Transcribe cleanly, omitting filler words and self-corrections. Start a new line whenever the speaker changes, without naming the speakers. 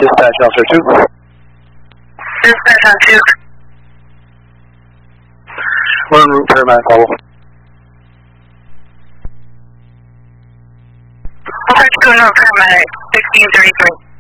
Dispatch Officer 2.
Dispatch on 2.
We're en route for Paramedic level.
Okay, going on Paramedic 1633.